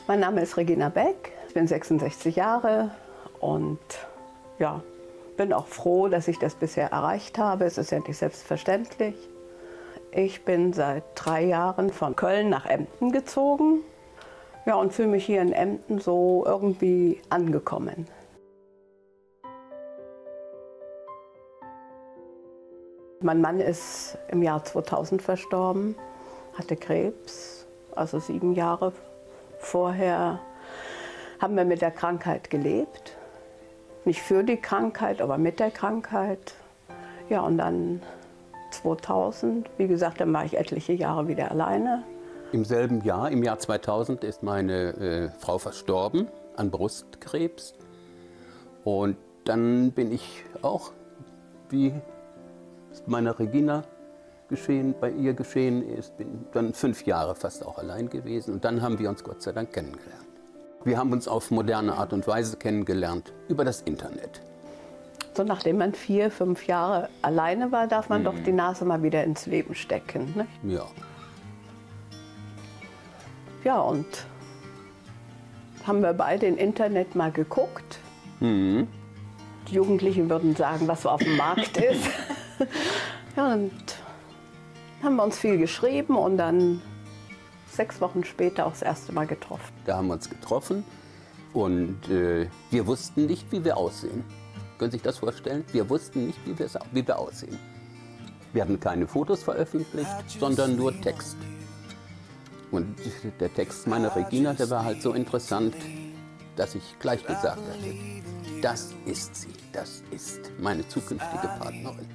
Mein Name ist Regina Beck, ich bin 66 Jahre und ja, bin auch froh, dass ich das bisher erreicht habe. Es ist ja nicht selbstverständlich. Ich bin seit 3 Jahren von Köln nach Emden gezogen, ja, und fühle mich hier in Emden so irgendwie angekommen. Mein Mann ist im Jahr 2000 verstorben, hatte Krebs, also 7 Jahre vorher haben wir mit der Krankheit gelebt. Nicht für die Krankheit, aber mit der Krankheit. Ja, und dann 2000, wie gesagt, dann war ich etliche Jahre wieder alleine. Im selben Jahr, im Jahr 2000, ist meine Frau verstorben an Brustkrebs. Und dann bin ich auch, wie es meiner Regina bei ihr geschehen ist, bin dann 5 Jahre fast auch allein gewesen. Und dann haben wir uns Gott sei Dank kennengelernt. Wir haben uns auf moderne Art und Weise kennengelernt, über das Internet. So nachdem man 4, 5 Jahre alleine war, darf man doch die Nase mal wieder ins Leben stecken. Ne? Ja. Ja, und haben wir beide im Internet mal geguckt. Die Jugendlichen würden sagen, was so auf dem Markt ist. Ja, und haben wir uns viel geschrieben und dann 6 Wochen später auch das erste Mal getroffen. Da haben wir uns getroffen und wir wussten nicht, wie wir aussehen. Können Sie sich das vorstellen? Wir wussten nicht, wie wir aussehen. Wir hatten keine Fotos veröffentlicht, sondern nur Text. Und der Text meiner Regina, der war halt so interessant, dass ich gleich gesagt hatte, das ist sie, das ist meine zukünftige Partnerin.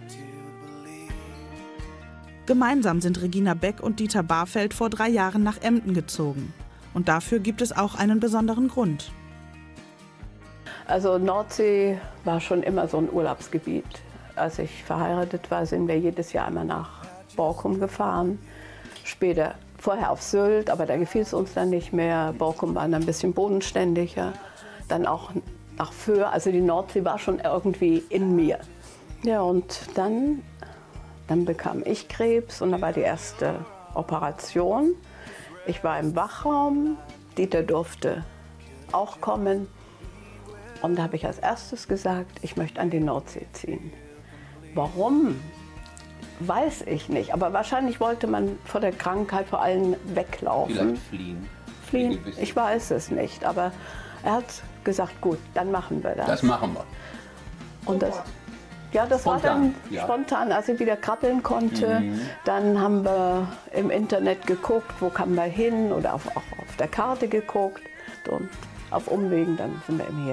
Gemeinsam sind Regina Beck und Dieter Barfeld vor 3 Jahren nach Emden gezogen. Und dafür gibt es auch einen besonderen Grund. Also Nordsee war schon immer so ein Urlaubsgebiet. Als ich verheiratet war, sind wir jedes Jahr einmal nach Borkum gefahren. Vorher auf Sylt, aber da gefiel es uns dann nicht mehr. Borkum war dann ein bisschen bodenständiger. Dann auch nach Föhr, also die Nordsee war schon irgendwie in mir. Ja, und dann bekam ich Krebs und da war die erste Operation. Ich war im Wachraum, Dieter durfte auch kommen. Und da habe ich als erstes gesagt, ich möchte an die Nordsee ziehen. Warum? Weiß ich nicht. Aber wahrscheinlich wollte man vor der Krankheit vor allem weglaufen. Vielleicht fliehen. Fliehen? Ich weiß es nicht. Aber er hat gesagt, gut, dann machen wir das. Das machen wir. Und das war dann spontan, als ich wieder krabbeln konnte. Dann haben wir im Internet geguckt, wo kann man hin oder auch auf der Karte geguckt. Und auf Umwegen, dann sind wir hier